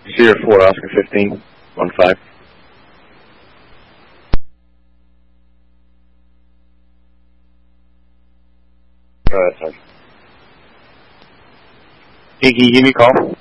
Sierra 4, Oscar 15, 1-5. Go ahead, sir. Can you give me a call?